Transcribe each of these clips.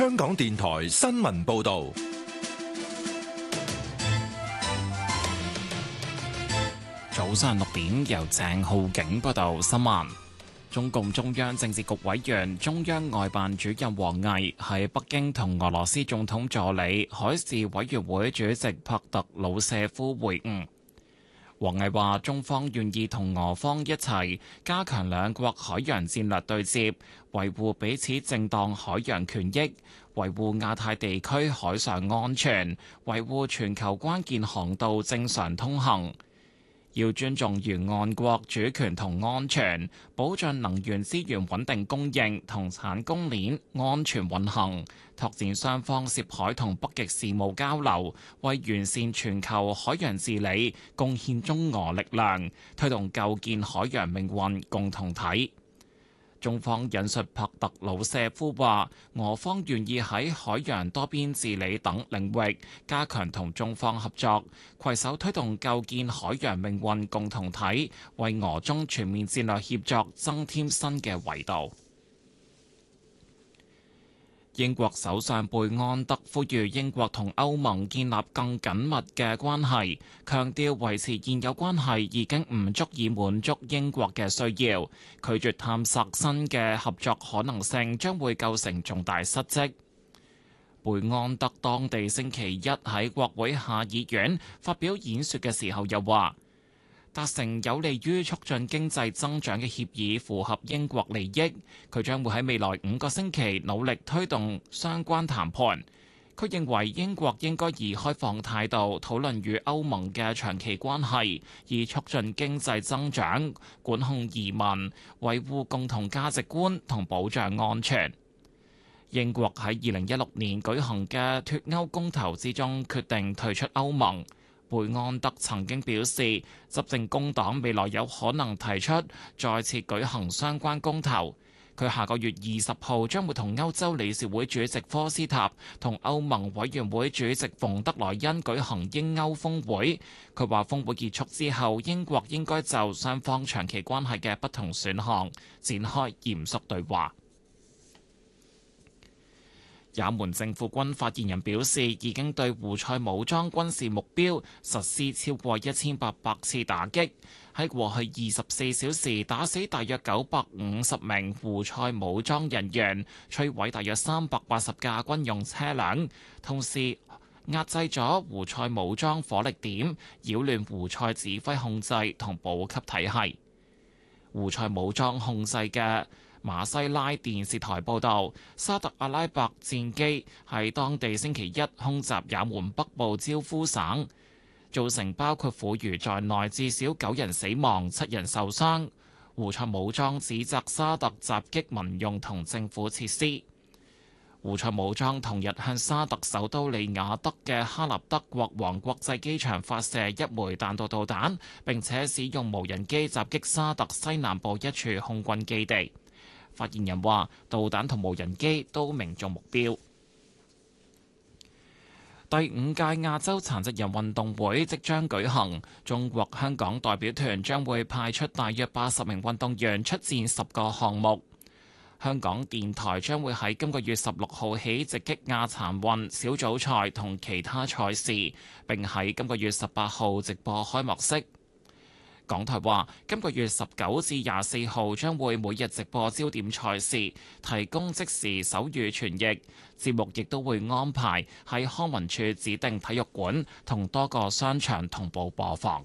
香港電台新聞報道。 早上6點，由鄭浩景報道新聞。中共中央政治局委員、中央外辦主任王毅喺北京同俄羅斯總統助理、海事委員會主席帕特魯舍夫會晤。王毅話：中方願意同俄方一齊加強兩國海洋戰略對接，維護彼此正當海洋權益，維護亞太地區海上安全，維護全球關鍵航道正常通行。要尊重沿岸國主權同安全，保障能源資源穩定供應同產供鏈安全運行，拓展雙方涉海同北極事務交流，為完善全球海洋治理貢獻中俄力量，推動構建海洋命運共同體。中方引述帕特魯舍夫話，俄方願意喺海洋多邊治理等領域加強同中方合作，攜手推動構建海洋命運共同體，為俄中全面戰略協作增添新嘅維度。英國首相貝安德呼籲英國同歐盟建立更緊密嘅關係，強調維持現有關係已經唔足以滿足英國嘅需要，拒絕探索新嘅合作可能性將會構成重大失職。貝安德當地星期一喺國會下議院發表演說嘅時候又話，達成有利於促進經濟增長嘅協議符合英國利益，佢將會喺未來5個星期努力推動相關談判。佢認為英國應該以開放態度討論與歐盟嘅長期關係，以促進經濟增長、管控移民、維護共同價值觀同保障安全。英國喺2016年舉行嘅脫歐公投之中決定退出歐盟。貝安德曾經表示，執政工黨未來有可能提出再次舉行相關公投。佢下個月20號將會同歐洲理事會主席科斯塔同歐盟委員會主席馮德萊恩舉行英歐峰會。佢話峰會結束之後，英國應該就雙方長期關係嘅不同選項展開嚴肅對話。也門政府軍發言人表示，已經對胡塞武裝軍事目標實施超過1800次打擊，喺過去24小時打死大約950名胡塞武裝人員，摧毀大約380架軍用車輛，同時壓制咗胡塞武裝火力點，擾亂胡塞指揮控制同補給體系。胡塞武裝控制嘅馬西拉電視台報導，沙特阿拉伯戰機喺當地星期一空襲也門北部焦夫省，造成包括婦孺在內至少9人死亡、7人受傷。胡塞武裝指責沙特襲擊民用同政府設施。胡塞武裝同日向沙特首都利雅得嘅哈立德國王國際機場發射1枚彈道導彈，並且使用無人機襲擊沙特西南部一處空軍基地。發言人話，導彈同無人機都命中目標。第5屆亞洲殘疾人運動會即將舉行，中國香港代表團將會派出大約80名運動員出戰10個項目。香港電台將會喺今個月16號起直擊亞殘運小組賽同其他賽事，並喺今個月18號直播開幕式。港台話，今個月19至24號將會每日直播焦點賽事，提供即時手語傳譯。節目亦都會安排喺康文署指定體育館同多個商場同步播放。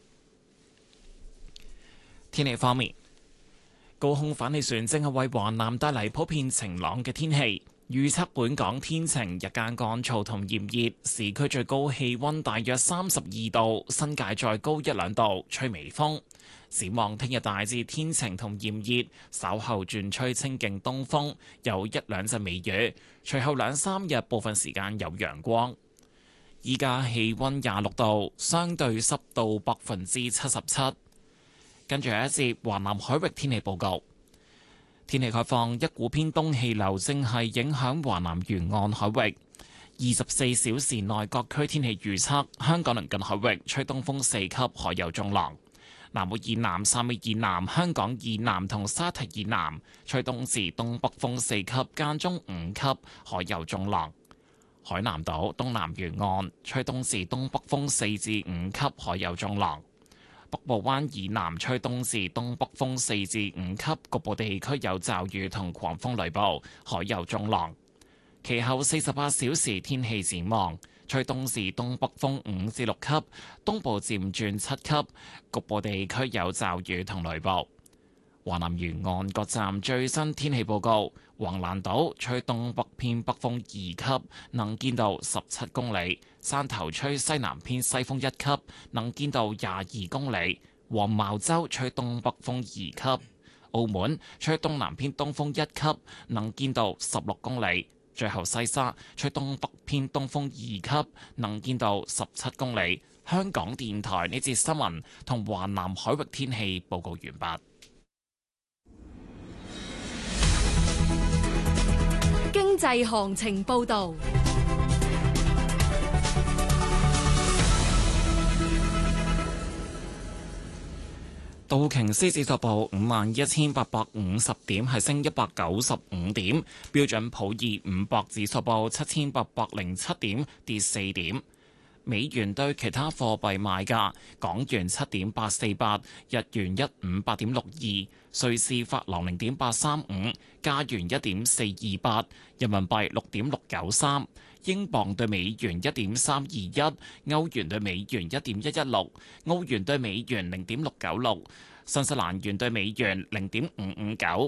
天氣方面，高空反氣旋正係為華南帶嚟普遍晴朗嘅天氣。預測本港天晴，日間乾燥同炎熱，市區最高氣溫大約32度，新界再高1-2度，吹微風。展望聽日大致天晴同炎熱，稍後轉吹清勁東風，有1-2陣微雨。隨後2-3日部分時間有陽光。依家氣溫26度，相對濕度77%。跟住係一節華南海域天氣報告。天氣概況，一股偏東氣流正係影響華南沿岸海域。24小時內各區天氣預測：香港鄰近海域吹東風4級，海有中浪； 南澳以南、汕尾以南、香港以南同沙堤以南，吹東至東北風4級，間中5級，海有中浪。海南島東南沿岸吹東至東北風4至5級，海有中浪。北部灣以南吹東至東北風4至5級，局部地區有驟雨同狂風雷暴，海有中浪。其後48小時天氣展望。吹東至東北風5至6級，東部漸轉7級，局部地區有驟雨同雷暴。華南沿岸各站最新天氣報告：橫瀾島吹東北偏北風2級，能見度17公里；汕頭吹西南偏西風1級，能見度22公里；黃茅洲吹東北風2級；澳門吹東南偏東風1級，能見度16公里。最後西沙吹東北偏東風2級，能見度17公里。香港電台呢節新聞同華南海域天氣報告完畢。 經濟行情報導。 道瓊斯指數報51,850點，係升195點；標準普爾500指數報7,807點，跌4點。美元對其他貨幣賣價：港元7.848，日元158.62，瑞士法郎0.835，加元1.428，人民幣6.693，英鎊對美元1.321，歐元對美元1.116，澳元對美元0.696，新西蘭元對美元0.559。